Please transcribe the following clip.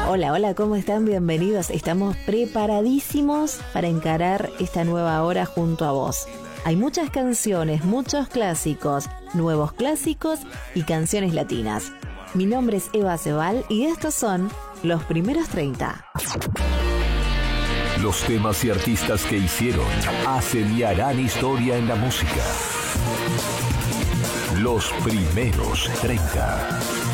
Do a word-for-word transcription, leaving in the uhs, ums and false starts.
Hola, hola, ¿cómo están? Bienvenidos. Estamos preparadísimos para encarar esta nueva hora junto a vos. Hay muchas canciones, muchos clásicos, nuevos clásicos y canciones latinas. Mi nombre es Eva Cebal y estos son los primeros treinta. Los temas y artistas que hicieron, hacen y harán historia en la música. Los primeros treinta.